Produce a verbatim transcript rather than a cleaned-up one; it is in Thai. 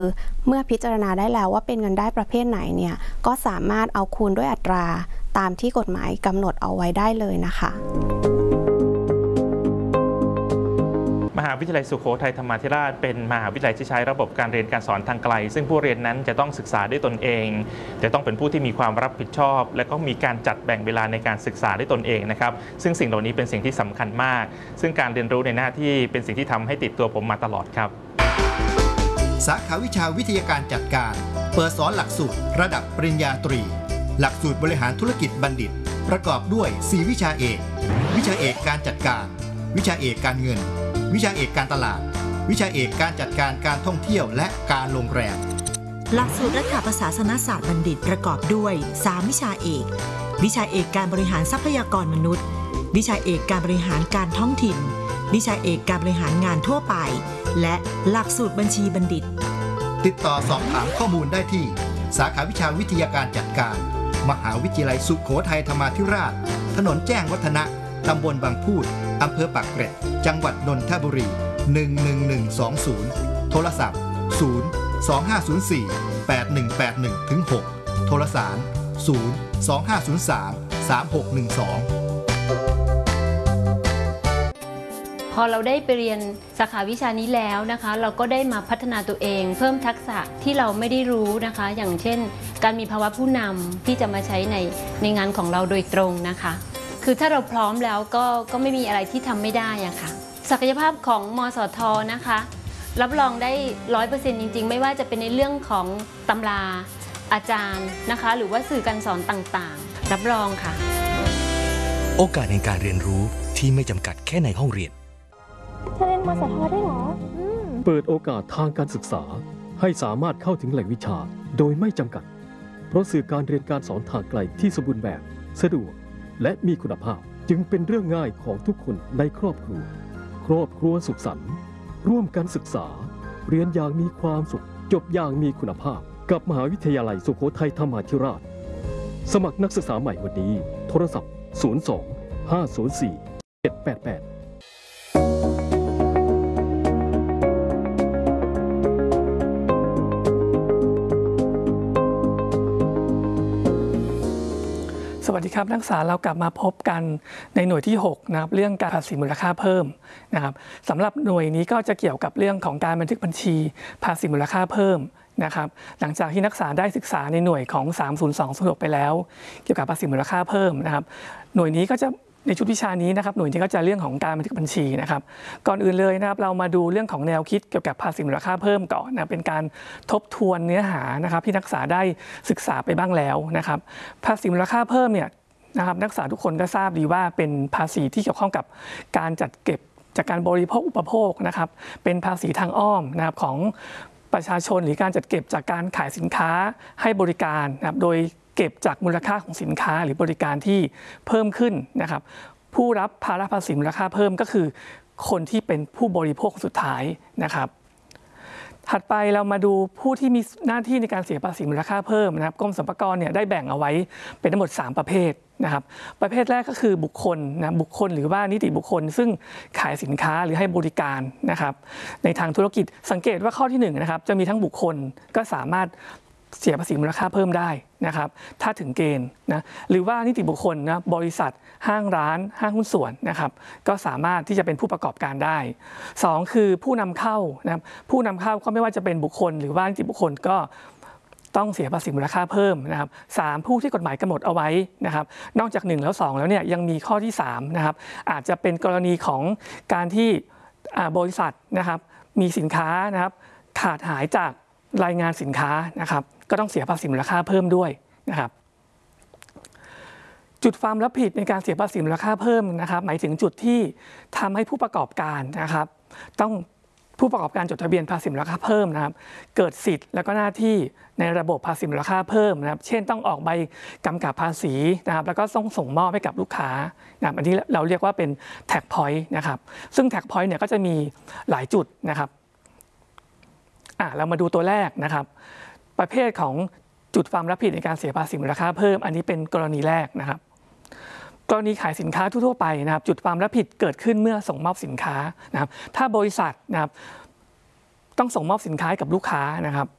เมื่อพิจารณาได้แล้วว่าเป็นเงินได้ประเภทไหนเนี่ยก็สามารถเอาคูณด้วยอัตราตามที่กฎหมายกำหนดเอาไว้ได้เลยนะคะมหาวิทยาลัยสุโขทัยธรรมาธิราชเป็นมหาวิทยาลัยที่ใช้ระบบการเรียนการสอนทางไกลซึ่งผู้เรียนนั้นจะต้องศึกษาด้วยตนเองจะต้องเป็นผู้ที่มีความรับผิดชอบและก็มีการจัดแบ่งเวลาในการศึกษาด้วยตนเองนะครับซึ่งสิ่งเหล่านี้เป็นสิ่งที่สำคัญมากซึ่งการเรียนรู้ในหน้าที่เป็นสิ่งที่ทำให้ติดตัวผมมาตลอดครับสาขาวิชาวิทยาการจัดการเปิดสอนหลักสูตรระดับปริญญาตรีหลักสูตรบริหารธุรกิจบัณฑิตประกอบด้วยสี่วิชาเอกวิชาเอกการจัดการวิชาเอกการเงินวิชาเอกการตลาดวิชาเอกการจัดการการท่องเที่ยวและการโรงแรมหลักสูตรรัฐประศาสนศาสตร์บัณฑิตประกอบด้วยสามวิชาเอกวิชาเอกการบริหารทรัพยากรมนุษย์วิชาเอกการบริหารการท้องถิ่นวิชาเอกการบริหารงานทั่วไปและหลักสูตรบัญชีบัณฑิตติดต่อสอบถามข้อมูลได้ที่สาขาวิชาวิทยาการจัดการมหาวิทยาลัยสุโขทัยธรรมาธิราชถนนแจ้งวัฒนะตำบลบางพูดอำเภอปากเกร็ดจังหวัดนนทบุรีหนึ่งหนึ่งหนึ่งสองศูนย์โทรศัพท์ศูนย์ สอง ห้า ศูนย์ สี่ แปด หนึ่ง แปด หนึ่ง ถึง หกโทรสารศูนย์ สอง ห้า ศูนย์ สาม สาม หก หนึ่ง สองพอเราได้ไปเรียนสาขาวิชานี้แล้วนะคะเราก็ได้มาพัฒนาตัวเองเพิ่มทักษะที่เราไม่ได้รู้นะคะอย่างเช่นการมีภาวะผู้นำที่จะมาใช้ในในงานของเราโดยตรงนะคะคือถ้าเราพร้อมแล้วก็ก็ไม่มีอะไรที่ทำไม่ได้อะค่ะศักยภาพของมสท.นะคะรับรองได้ ร้อยเปอร์เซ็นต์ จริงๆไม่ว่าจะเป็นในเรื่องของตำราอาจารย์นะคะหรือว่าสื่อการสอนต่างๆรับรองค่ะโอกาสในการเรียนรู้ที่ไม่จำกัดแค่ในห้องเรียนเธอเรียนมสท.ได้เหรอเปิดโอกาสทางการศึกษาให้สามารถเข้าถึงแหล่งวิชาโดยไม่จำกัดเพราะสื่อการเรียนการสอนทางไกลที่สมบูรณ์แบบสะดวกและมีคุณภาพจึงเป็นเรื่องง่ายของทุกคนในครอบครัวครอบครัวสุขสันต์ร่วมกันศึกษาเรียนอย่างมีความสุขจบอย่างมีคุณภาพกับมหาวิทยาลัยสุโขทัยธรรมาธิราชสมัครนักศึกษาใหม่วันนี้โทรศัพท์ศูนย์ สอง ห้า ศูนย์ สี่ เจ็ด แปด แปดสวัสดีครับนักศึกษาเรากลับมาพบกันในหน่วยที่หกนะครับเรื่องการภาษีมูลค่าเพิ่มนะครับสำหรับหน่วยนี้ก็จะเกี่ยวกับเรื่องของการบันทึกบัญชีภาษีมูลค่าเพิ่มนะครับหลังจากที่นักศึกษาได้ศึกษาในหน่วยของสามศูนย์สองศูนย์หกไปแล้วเกี่ยวกับภาษีมูลค่าเพิ่มนะครับหน่วยนี้ก็จะในชุดวิชานี้นะครับหน่วยนี้ก็จะเรื่องของการบันทึกบัญชีนะครับก่อนอื่นเลยนะครับเรามาดูเรื่องของแนวคิดเกี่ยวกับภาษีมูลค่าเพิ่มก่อนนะเป็นการทบทวนเนื้อหานะครับที่นักศึกษาได้ศึกษาไปบ้างแล้วนะครับภาษีมูลค่าเพิ่มเนี่ยนะครับนักศึกษาทุกคนก็ทราบดีว่าเป็นภาษีที่เกี่ยวข้องกับการจัดเก็บจากการบริโภคอุปโภคนะครับเป็นภาษีทางอ้อมนะครับของประชาชนหรือการจัดเก็บจากการขายสินค้าให้บริการนะครับโดยเก็บจากมูลค่าของสินค้าหรือบริการที่เพิ่มขึ้นนะครับผู้รับภาระภาษีมูลค่าเพิ่มก็คือคนที่เป็นผู้บริโภคสุดท้ายนะครับถัดไปเรามาดูผู้ที่มีหน้าที่ในการเสียภาษีมูลค่าเพิ่มนะครับกรมสรรพากรเนี่ยได้แบ่งเอาไว้เป็นทั้งหมดสามประเภทนะครับประเภทแรกก็คือบุคคลนะบุคคลหรือว่านิติบุคคลซึ่งขายสินค้าหรือให้บริการนะครับในทางธุรกิจสังเกตว่าข้อที่หนึ่งนะครับจะมีทั้งบุคคลก็สามารถเสียภาษีมูลค่าเพิ่มได้นะครับถ้าถึงเกณฑ์นะหรือว่านิติบุคคลนะบริษัทห้างร้านห้างหุ้นส่วนนะครับก็สามารถที่จะเป็นผู้ประกอบการได้สองคือผู้นำเข้านะครับผู้นำเข้าก็ไม่ว่าจะเป็นบุคคลหรือว่านิติบุคคลก็ต้องเสียภาษีมูลค่าเพิ่มนะครับสามผู้ที่กฎหมายกำหนดเอาไว้นะครับนอกจากหนึ่งแล้วสองแล้วเนี่ยยังมีข้อที่สามนะครับอาจจะเป็นกรณีของการที่บริษัทนะครับมีสินค้านะครับขาดหายจากรายงานสินค้านะครับก็ต้องเสียภาษีมูลค่าเพิ่มด้วยนะครับจุดความรับผิดในการเสียภาษีมูลค่าเพิ่มนะครับหมายถึงจุดที่ทำให้ผู้ประกอบการนะครับต้องผู้ประกอบการจดทะเบียนภาษีมูลค่าเพิ่มนะครับเกิดสิทธิ์และก็หน้าที่ในระบบภาษีมูลค่าเพิ่มนะครับเช่นต้องออกใบกำกับภาษีนะครับแล้วก็ต้องส่งมอบให้กับลูกค้านะครับอันนี้เราเรียกว่าเป็นแท็กพอยต์นะครับซึ่งแท็กพอยต์เนี่ยก็จะมีหลายจุดนะครับอ่ะเรามาดูตัวแรกนะครับประเภทของจุดความรับผิดในการเสียภาษีมูลค่าเพิ่มอันนี้เป็นกรณีแรกนะครับกรณีขายสินค้าทั่วไปนะครับจุดความรับผิดเกิดขึ้นเมื่อส่งมอบสินค้านะครับถ้าบริษัทนะครับต้องส่งมอบสินค้ากับลูกค้านะครับ